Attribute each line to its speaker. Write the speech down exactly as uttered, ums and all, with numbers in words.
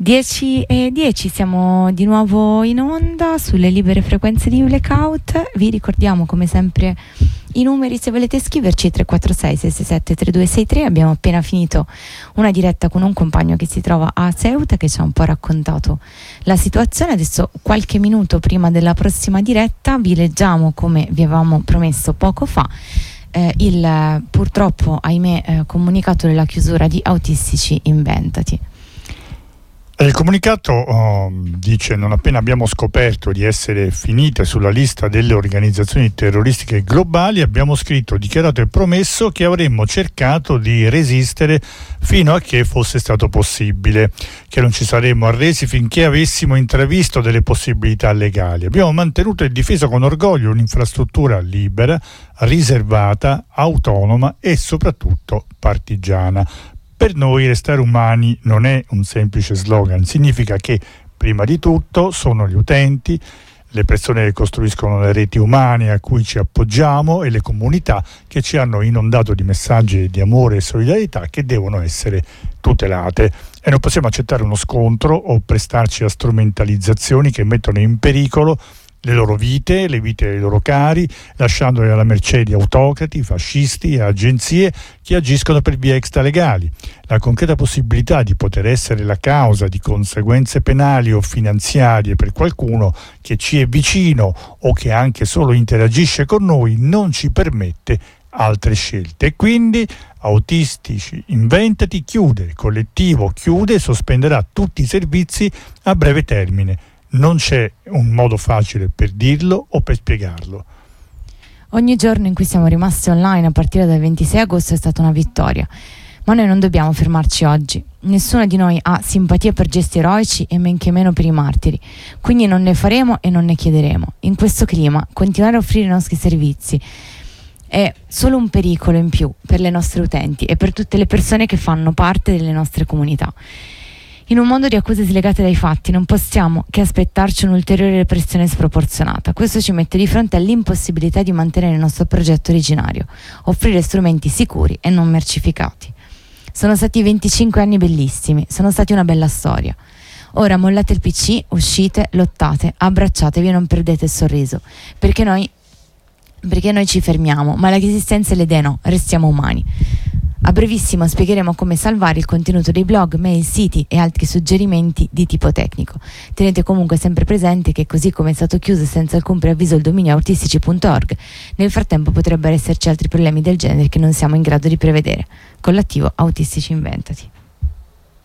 Speaker 1: dieci e dieci, siamo di nuovo in onda sulle libere frequenze di Blackout. Vi ricordiamo come sempre i numeri se volete scriverci: tre quattro sei sei sei sette tre due sei tre. Abbiamo appena finito una diretta con un compagno che si trova a Ceuta, che ci ha un po' raccontato la situazione. Adesso, qualche minuto prima della prossima diretta, vi leggiamo, come vi avevamo promesso poco fa, eh, il purtroppo ahimè eh, comunicato della chiusura di Autistici Inventati.
Speaker 2: Il comunicato oh, dice: non appena abbiamo scoperto di essere finite sulla lista delle organizzazioni terroristiche globali, abbiamo scritto, dichiarato e promesso che avremmo cercato di resistere fino a che fosse stato possibile, che non ci saremmo arresi finché avessimo intravisto delle possibilità legali. Abbiamo mantenuto e difeso con orgoglio un'infrastruttura libera, riservata, autonoma e soprattutto partigiana. Per noi restare umani non è un semplice slogan, significa che prima di tutto sono gli utenti, le persone che costruiscono le reti umane a cui ci appoggiamo e le comunità che ci hanno inondato di messaggi di amore e solidarietà che devono essere tutelate. E non possiamo accettare uno scontro o prestarci a strumentalizzazioni che mettono in pericolo le loro vite, le vite dei loro cari, lasciandole alla mercé di autocrati, fascisti e agenzie che agiscono per vie extralegali. La concreta possibilità di poter essere la causa di conseguenze penali o finanziarie per qualcuno che ci è vicino o che anche solo interagisce con noi non ci permette altre scelte. E quindi Autistici Inventati chiude, il collettivo chiude e sospenderà tutti i servizi a breve termine. Non c'è un modo facile per dirlo o per spiegarlo.
Speaker 1: Ogni giorno in cui siamo rimasti online a partire dal ventisei agosto è stata una vittoria, ma noi non dobbiamo fermarci oggi. Nessuno di noi ha simpatia per gesti eroici e men che meno per i martiri, quindi non ne faremo e non ne chiederemo. In questo clima, continuare a offrire i nostri servizi è solo un pericolo in più per le nostre utenti e per tutte le persone che fanno parte delle nostre comunità. In un mondo di accuse slegate dai fatti non possiamo che aspettarci un'ulteriore repressione sproporzionata. Questo ci mette di fronte all'impossibilità di mantenere il nostro progetto originario, offrire strumenti sicuri e non mercificati. Sono stati venticinque anni bellissimi, sono stati una bella storia. Ora mollate il P C, uscite, lottate, abbracciatevi e non perdete il sorriso, perché noi, perché noi ci fermiamo, ma la resistenza e le idee no, restiamo umani. A brevissimo spiegheremo come salvare il contenuto dei blog, mail, siti e altri suggerimenti di tipo tecnico. Tenete comunque sempre presente che, così come è stato chiuso senza alcun preavviso il dominio autistici punto org, nel frattempo potrebbero esserci altri problemi del genere che non siamo in grado di prevedere. Con l'attivo Autistici Inventati.